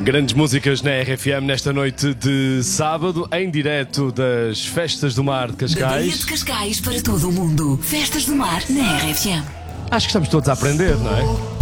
Grandes músicas na RFM nesta noite de sábado, em direto das Festas do Mar de Da Baía Cascais. de Cascais para todo o mundo. Festas do Mar na RFM. Acho que estamos todos a aprender, não é?